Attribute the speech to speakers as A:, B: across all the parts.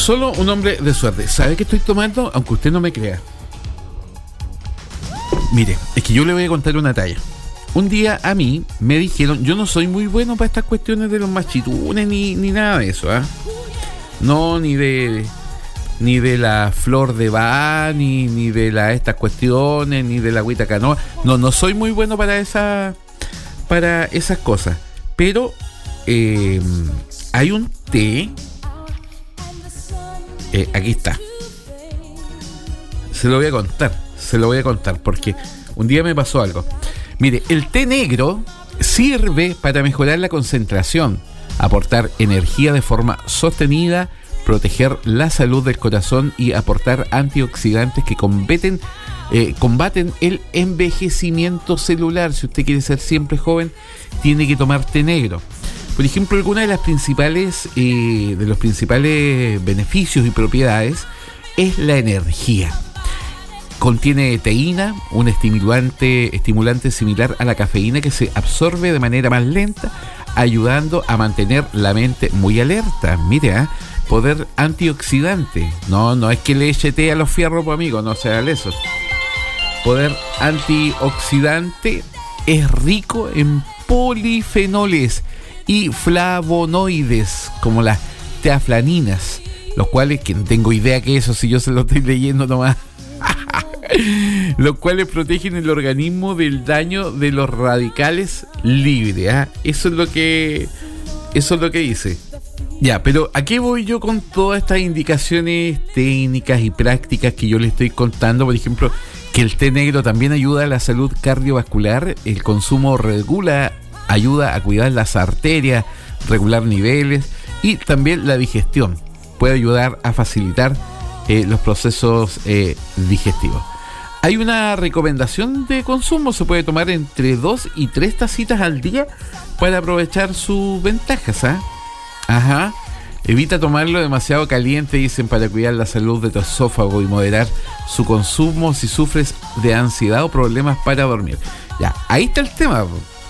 A: Solo un hombre de suerte. ¿Sabe qué estoy tomando? Aunque usted no me crea. Mire, es que yo le voy a contar una talla. Un día a mí me dijeron, yo no soy muy bueno para estas cuestiones de los machitunes ni nada de eso, no, ni de la flor de Bach, ni de estas cuestiones, ni de la agüita canoa. No soy muy bueno para esas cosas. Pero hay un té. Aquí está. Se lo voy a contar porque un día me pasó algo. Mire, el té negro sirve para mejorar la concentración, aportar energía de forma sostenida, proteger la salud del corazón y aportar antioxidantes que combaten el envejecimiento celular. Si usted quiere ser siempre joven, tiene que tomar té negro. Por ejemplo, alguna de los principales beneficios y propiedades es la energía. Contiene teína, un estimulante similar a la cafeína que se absorbe de manera más lenta, ayudando a mantener la mente muy alerta. Mire, poder antioxidante. No es que le eche té a los fierros, pues, amigo, no sea eso. Poder antioxidante, es rico en polifenoles y flavonoides, como las teaflaninas, los cuales, que no tengo idea que eso, si yo se lo estoy leyendo nomás, los cuales protegen el organismo del daño de los radicales libres. Eso es lo que dice. Ya, pero ¿a qué voy yo con todas estas indicaciones técnicas y prácticas que yo le estoy contando? Por ejemplo, que el té negro también ayuda a la salud cardiovascular, el consumo ayuda a cuidar las arterias, regular niveles y también la digestión. Puede ayudar a facilitar los procesos digestivos. Hay una recomendación de consumo, se puede tomar entre 2 y 3 tacitas al día para aprovechar sus ventajas. Evita tomarlo demasiado caliente, dicen, para cuidar la salud de tu esófago y moderar su consumo si sufres de ansiedad o problemas para dormir. Ya, ahí está el tema.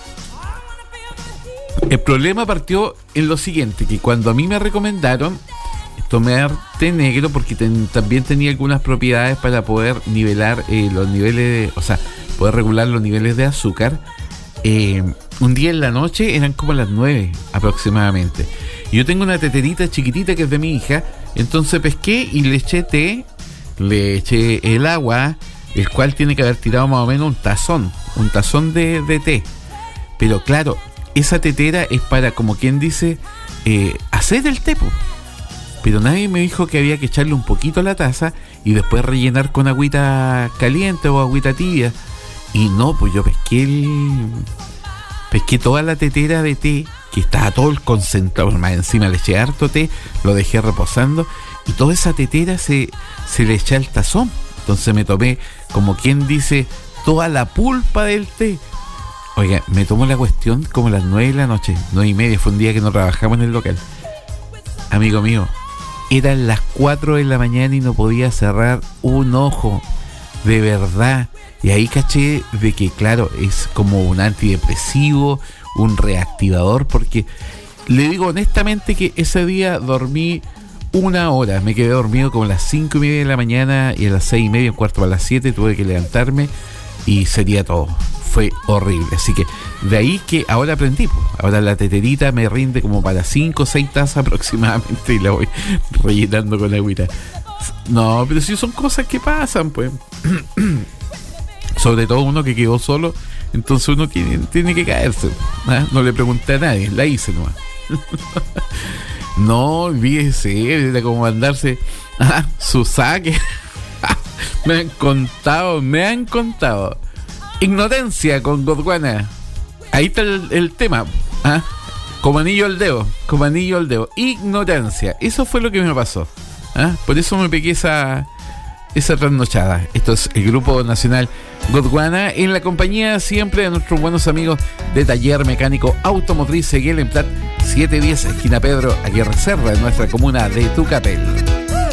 A: El problema partió en lo siguiente, que cuando a mí me recomendaron tomar té negro, porque también tenía algunas propiedades para poder nivelar los niveles, poder regular los niveles de azúcar, un día en la noche, eran como las 9 aproximadamente. Yo tengo una teterita chiquitita que es de mi hija, entonces pesqué y le eché té, le eché el agua, el cual tiene que haber tirado más o menos un tazón de té. Pero claro, esa tetera es para, como quien dice, hacer el té, pero nadie me dijo que había que echarle un poquito a la taza y después rellenar con agüita caliente o agüita tibia. Y no, pues yo pesqué toda la tetera de té, que estaba todo el concentrado, más encima le eché harto té, lo dejé reposando y toda esa tetera se le eché al tazón. Entonces me tomé, como quien dice, toda la pulpa del té. Oiga, me tomó la cuestión como a las 9 de la noche, 9:30, fue un día que no trabajamos en el local. Amigo mío, eran las 4 de la mañana y no podía cerrar un ojo, de verdad. Y ahí caché de que, claro, es como un antidepresivo, un reactivador, porque le digo honestamente que ese día dormí 1 hora, me quedé dormido como a las 5:30 de la mañana y a las 6:30, 6:45 tuve que levantarme y sería todo. Fue horrible, así que de ahí que ahora aprendí. Ahora la teterita me rinde como para 5 o 6 tazas aproximadamente y la voy rellenando con agüita. No, pero sí son cosas que pasan, pues. Sobre todo uno que quedó solo, entonces uno tiene que caerse. No le pregunté a nadie, la hice nomás. No, olvídese, era como mandarse su saque. Me han contado. Ignorancia con Gondwana. Ahí está el tema. Como anillo al dedo. Ignorancia. Eso fue lo que me pasó. Por eso me pegué esa trasnochada. Esto es el Grupo Nacional Gondwana, en la compañía siempre de nuestros buenos amigos de Taller Mecánico Automotriz Seguel en Plat 710, esquina Pedro Aguirre Cerda, en nuestra comuna de Tucapel.